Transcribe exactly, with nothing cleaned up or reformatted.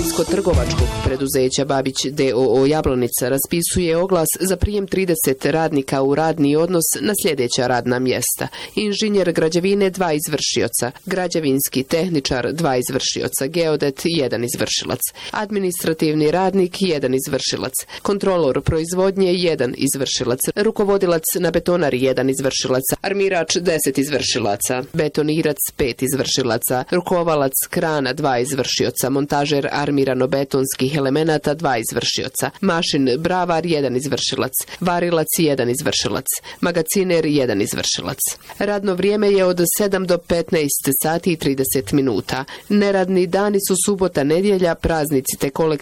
Građevinsko-trgovačkog preduzeća Babić d o o Jablonica raspisuje oglas za prijem trideset radnika u radni odnos na sljedeća radna mjesta. Inženjer građevine dva izvršioca, građevinski tehničar dva izvršioca, geodet jedan izvršilac, administrativni radnik jedan izvršilac, kontrolor proizvodnje jedan izvršilac, rukovodilac na betonari jedan izvršilac, armirač deset izvršilaca, betonirac pet izvršilaca, rukovalac krana dva izvršioca, montažer armirano-betonskih elemenata dva izvršioca, mašin bravar jedan izvršilac, varilac jedan izvršilac, magaciner jedan izvršilac. Radno vrijeme je od sedam do petnaest sati i trideset minuta. Neradni dani su subota, nedjelja, praznici te kolektivni